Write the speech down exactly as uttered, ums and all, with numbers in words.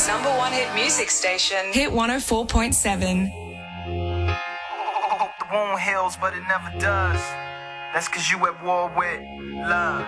Melbourne's number one hit music station, Hit one oh four point seven. Hope the wound heals, but it never does. That's cause you at war with love.